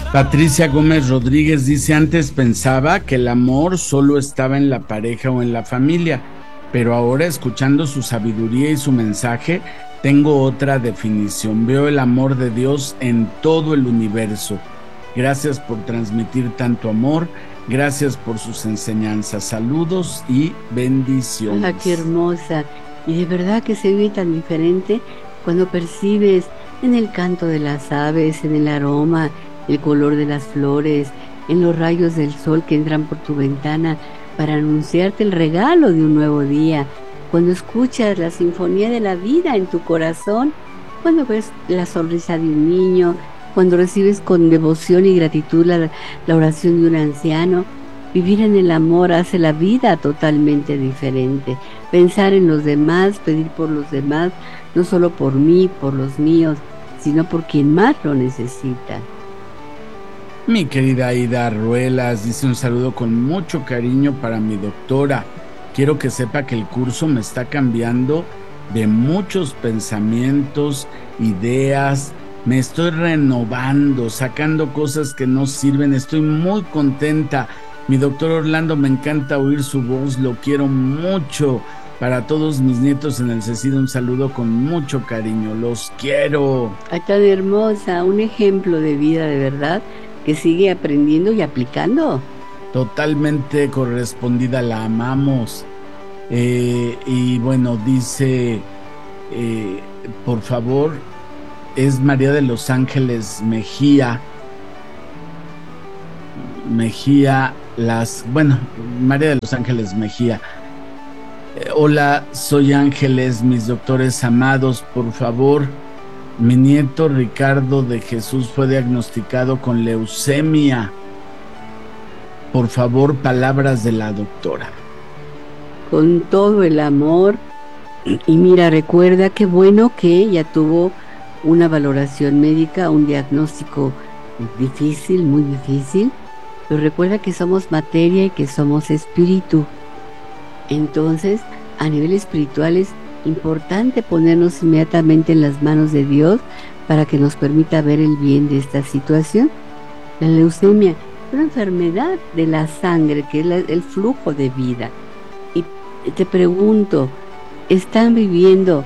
Patricia Gómez Rodríguez dice: antes pensaba que el amor solo estaba en la pareja o en la familia, pero ahora, escuchando su sabiduría y su mensaje, tengo otra definición. Veo el amor de Dios en todo el universo. Gracias por transmitir tanto amor, gracias por sus enseñanzas. Saludos y bendiciones. ¡Ah, qué hermosa! Y de verdad que se vive tan diferente cuando percibes en el canto de las aves, en el aroma, el color de las flores, en los rayos del sol que entran por tu ventana para anunciarte el regalo de un nuevo día, cuando escuchas la sinfonía de la vida en tu corazón, cuando ves la sonrisa de un niño, cuando recibes con devoción y gratitud la oración de un anciano. Vivir en el amor hace la vida totalmente diferente. Pensar en los demás, pedir por los demás, no solo por mí, por los míos, sino por quien más lo necesita. Mi querida Aida Ruelas dice: un saludo con mucho cariño para mi doctora. Quiero que sepa que el curso me está cambiando de muchos pensamientos, ideas. Me estoy renovando, sacando cosas que no sirven. Estoy muy contenta. Mi doctor Orlando, me encanta oír su voz, lo quiero mucho. Para todos mis nietos en el CECID, un saludo con mucho cariño. Los quiero. Ay, tan hermosa, un ejemplo de vida de verdad, que sigue aprendiendo y aplicando. Totalmente correspondida, la amamos. Y bueno, dice, por favor, es María de los Ángeles Mejía, María de los Ángeles Mejía. Hola, soy Ángeles, mis doctores amados, por favor. Mi nieto Ricardo de Jesús fue diagnosticado con leucemia. Por favor, palabras de la doctora. Con todo el amor. Y mira, recuerda qué bueno que ya tuvo una valoración médica, un diagnóstico difícil, muy difícil. Pero recuerda que somos materia y que somos espíritu. Entonces, a nivel espiritual es importante ponernos inmediatamente en las manos de Dios para que nos permita ver el bien de esta situación. La leucemia es una enfermedad de la sangre, que es el flujo de vida. Y te pregunto, ¿están viviendo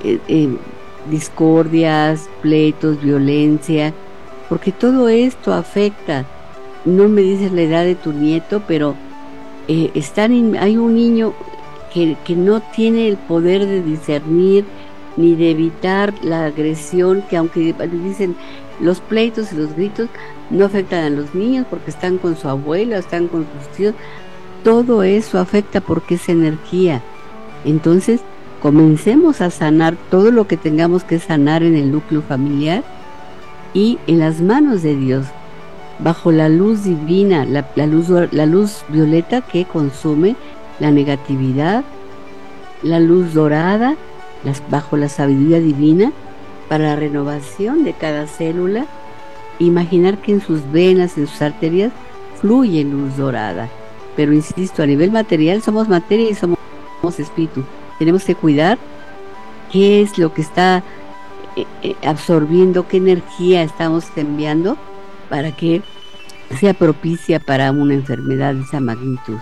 discordias, pleitos, violencia? Porque todo esto afecta. No me dices la edad de tu nieto, pero hay un niño que no tiene el poder de discernir ni de evitar la agresión, que aunque dicen los pleitos y los gritos no afectan a los niños porque están con su abuela, están con sus tíos, todo eso afecta porque es energía. Entonces, comencemos a sanar todo lo que tengamos que sanar en el núcleo familiar y en las manos de Dios, bajo la luz divina, la luz violeta que consume la negatividad, la luz dorada, bajo la sabiduría divina, para la renovación de cada célula. Imaginar que en sus venas, en sus arterias, fluye luz dorada. Pero insisto, a nivel material somos materia y somos espíritu. Tenemos que cuidar qué es lo que está absorbiendo, qué energía estamos enviando para que sea propicia para una enfermedad de esa magnitud.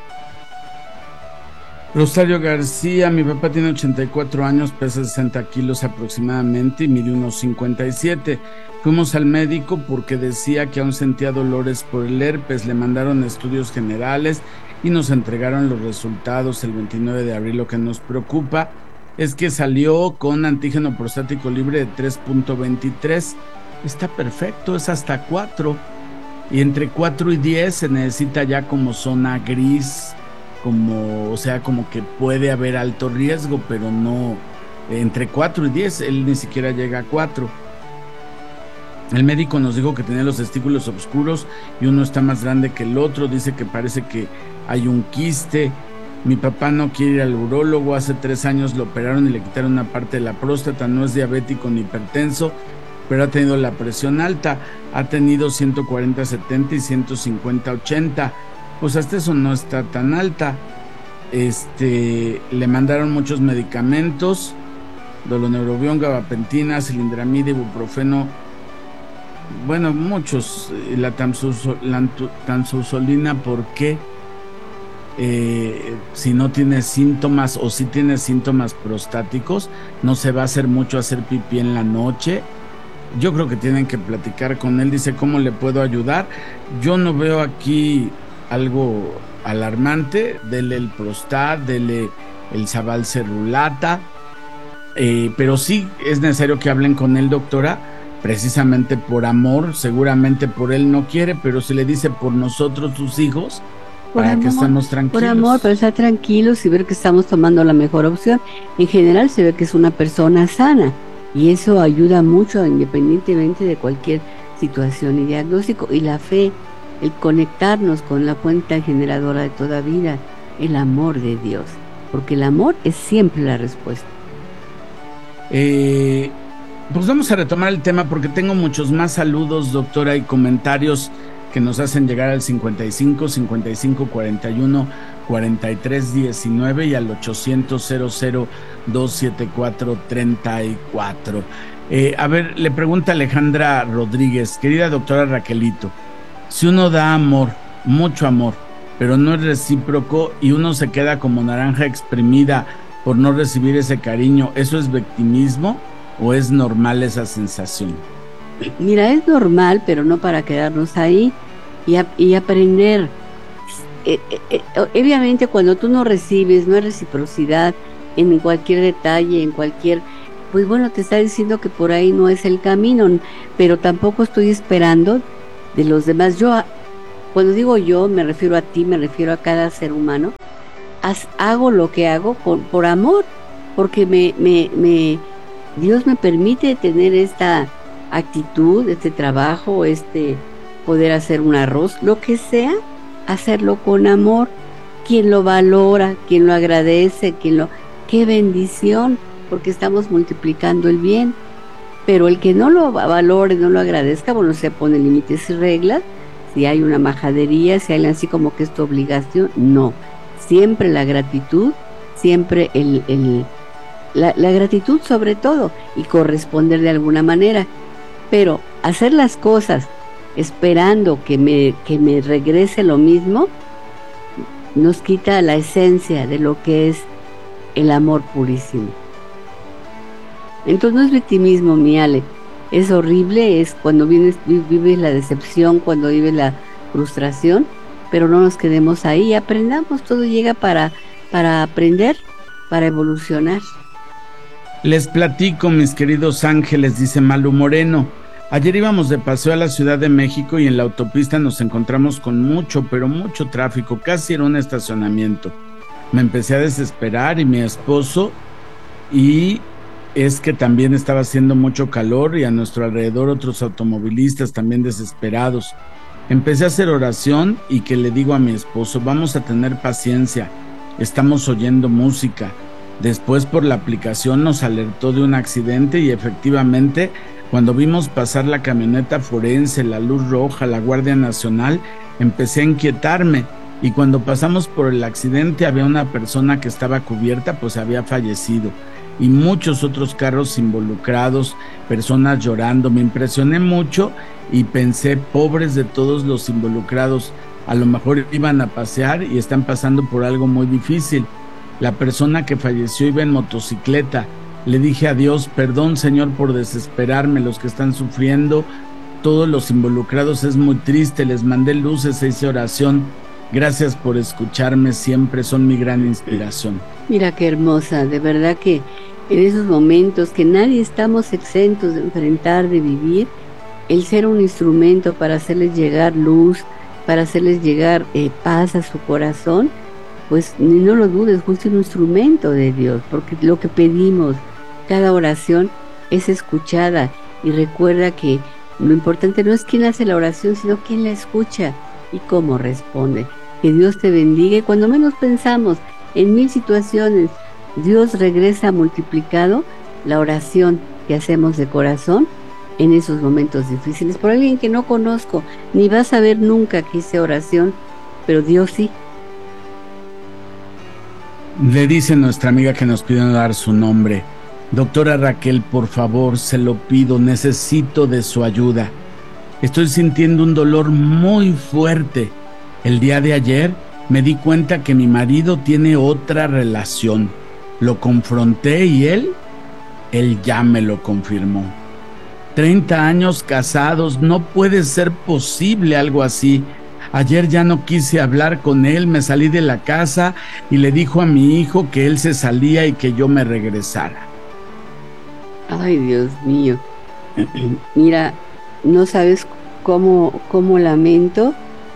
Rosario García: mi papá tiene 84 años, pesa 60 kilos aproximadamente y mide unos 57. Fuimos al médico porque decía que aún sentía dolores por el herpes. Le mandaron estudios generales y nos entregaron los resultados el 29 de abril. Lo que nos preocupa es que salió con antígeno prostático libre de 3.23. Está perfecto, es hasta 4. Y entre 4 y 10 se necesita ya como zona gris, o sea, como que puede haber alto riesgo, pero no. Entre 4 y 10, él ni siquiera llega a 4. El médico nos dijo que tenía los testículos oscuros y uno está más grande que el otro. Dice que parece que hay un quiste. Mi papá no quiere ir al urólogo. Hace 3 años lo operaron y le quitaron una parte de la próstata. No es diabético ni hipertenso, pero ha tenido la presión alta. Ha tenido 140/70 y 150/80. Pues hasta eso no está tan alta. Le mandaron muchos medicamentos: doloneurobión, gabapentina, cilindramida, ibuprofeno, bueno, muchos, la tamsusolina, ¿por qué? Si no tiene síntomas o si tiene síntomas prostáticos, no se va a hacer mucho hacer pipí en la noche. Yo creo que tienen que platicar con él. Dice, ¿cómo le puedo ayudar? Yo no veo aquí algo alarmante. Dele el Prostat, dele el Sabal Cerulata, pero sí es necesario que hablen con él, doctora, precisamente por amor. Seguramente por él no quiere, pero se le dice por nosotros, sus hijos, para que estemos tranquilos. Por amor, para estar tranquilos y ver que estamos tomando la mejor opción. En general se ve que es una persona sana y eso ayuda mucho independientemente de cualquier situación y diagnóstico. Y la fe, el conectarnos con la fuente generadora de toda vida, el amor de Dios, porque el amor es siempre la respuesta. Pues vamos a retomar el tema porque tengo muchos más saludos, doctora, y comentarios que nos hacen llegar al 55 55 41 43 19 y al 800 00 274 34. A ver, le pregunta Alejandra Rodríguez, querida doctora Raquelito, si uno da amor, mucho amor, pero no es recíproco y uno se queda como naranja exprimida por no recibir ese cariño, ¿eso es victimismo o es normal esa sensación? Mira, es normal, pero no para quedarnos ahí y aprender. Obviamente cuando tú no recibes, no hay reciprocidad en cualquier detalle, en cualquier... Pues bueno, te está diciendo que por ahí no es el camino, pero tampoco estoy esperando de los demás. Yo, cuando digo yo, me refiero a ti, me refiero a cada ser humano. Hago lo que hago por amor, porque Dios me permite tener esta actitud, este trabajo, poder hacer un arroz, lo que sea, hacerlo con amor. Quien lo valora, quien lo agradece, qué bendición, porque estamos multiplicando el bien. Pero el que no lo valore, no lo agradezca, bueno, se pone límites y reglas. Si hay una majadería, si hay así como que es tu obligación, no. Siempre la gratitud, siempre la gratitud sobre todo, y corresponder de alguna manera. Pero hacer las cosas esperando que me regrese lo mismo, nos quita la esencia de lo que es el amor purísimo. Entonces no es victimismo, mi Ale, es horrible, es cuando vives la decepción, cuando vives la frustración, pero no nos quedemos ahí, aprendamos, todo llega para aprender, para evolucionar. Les platico, mis queridos ángeles, dice Malu Moreno. Ayer íbamos de paseo a la Ciudad de México y en la autopista nos encontramos con mucho, pero mucho tráfico, casi era un estacionamiento. Me empecé a desesperar y mi esposo, y es que también estaba haciendo mucho calor y a nuestro alrededor otros automovilistas también desesperados. Empecé a hacer oración y que le digo a mi esposo, vamos a tener paciencia, estamos oyendo música. Después por la aplicación nos alertó de un accidente y efectivamente cuando vimos pasar la camioneta forense, la luz roja, la Guardia Nacional, empecé a inquietarme y cuando pasamos por el accidente había una persona que estaba cubierta, pues había fallecido y muchos otros carros involucrados, personas llorando. Me impresioné mucho y pensé, pobres de todos los involucrados, a lo mejor iban a pasear y están pasando por algo muy difícil. La persona que falleció iba en motocicleta. Le dije a Dios, perdón Señor por desesperarme, los que están sufriendo, todos los involucrados, es muy triste, les mandé luces, hice oración. Gracias por escucharme, siempre son mi gran inspiración. Mira qué hermosa, de verdad que en esos momentos que nadie estamos exentos de enfrentar, de vivir, el ser un instrumento para hacerles llegar luz, para hacerles llegar paz a su corazón, pues no lo dudes, justo un instrumento de Dios, porque lo que pedimos, cada oración es escuchada, y recuerda que lo importante no es quién hace la oración, sino quién la escucha y cómo responde. Que Dios te bendiga, y cuando menos pensamos en 1000 situaciones, Dios regresa multiplicado la oración que hacemos de corazón en esos momentos difíciles. Por alguien que no conozco, ni vas a ver nunca que hice oración, pero Dios sí. Le dice nuestra amiga que nos pide no dar su nombre. Doctora Raquel, por favor, se lo pido, necesito de su ayuda. Estoy sintiendo un dolor muy fuerte. El día de ayer me di cuenta que mi marido tiene otra relación. Lo confronté y él ya me lo confirmó. 30 años casados, no puede ser posible algo así. Ayer ya no quise hablar con él, me salí de la casa y le dijo a mi hijo que él se salía y que yo me regresara. Ay, Dios mío. Mira, no sabes cómo lamento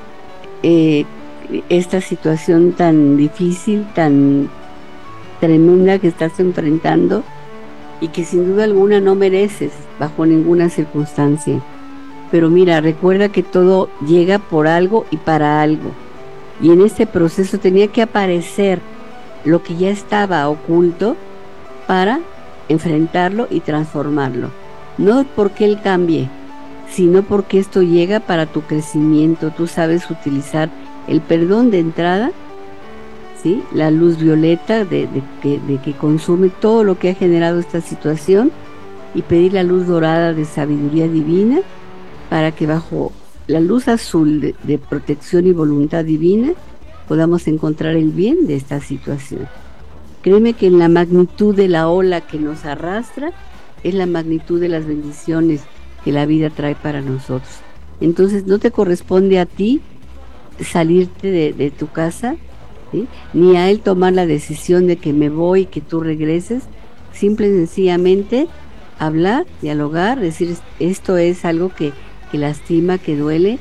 esta situación tan difícil, tan tremenda que estás enfrentando y que sin duda alguna no mereces bajo ninguna circunstancia. Pero mira, recuerda que todo llega por algo y para algo. Y en este proceso tenía que aparecer lo que ya estaba oculto para enfrentarlo y transformarlo. No porque él cambie, sino porque esto llega para tu crecimiento. Tú sabes utilizar el perdón de entrada, ¿sí? La luz violeta de que consume todo lo que ha generado esta situación, y pedir la luz dorada de sabiduría divina para que bajo la luz azul de protección y voluntad divina podamos encontrar el bien de esta situación. Créeme que en la magnitud de la ola que nos arrastra es la magnitud de las bendiciones que la vida trae para nosotros. Entonces no te corresponde a ti salirte de tu casa, ¿sí? Ni a él tomar la decisión de que me voy y que tú regreses. Simple y sencillamente hablar, dialogar, decir esto es algo que lastima, que duele.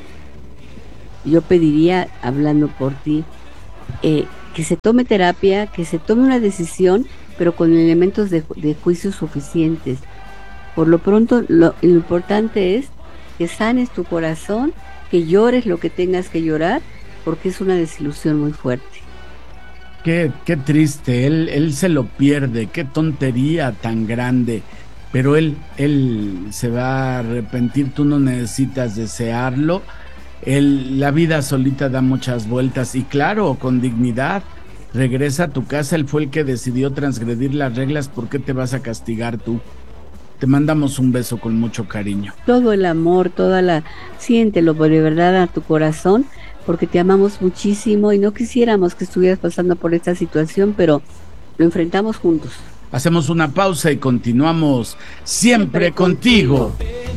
Yo pediría, hablando por ti, que se tome terapia, que se tome una decisión, pero con elementos de juicio suficientes. Por lo pronto, lo importante es que sanes tu corazón, que llores lo que tengas que llorar, porque es una desilusión muy fuerte. Qué triste, él se lo pierde, qué tontería tan grande. Pero él se va a arrepentir, tú no necesitas desearlo. La vida solita da muchas vueltas y claro, con dignidad, regresa a tu casa. Él fue el que decidió transgredir las reglas, ¿por qué te vas a castigar tú? Te mandamos un beso con mucho cariño. Todo el amor, siéntelo de verdad a tu corazón, porque te amamos muchísimo y no quisiéramos que estuvieras pasando por esta situación, pero lo enfrentamos juntos. Hacemos una pausa y continuamos siempre contigo.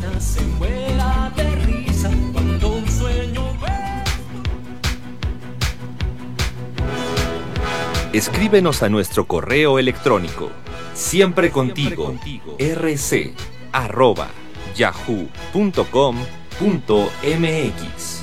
Escríbenos a nuestro correo electrónico siemprecontigo rc@yahoo.com.mx.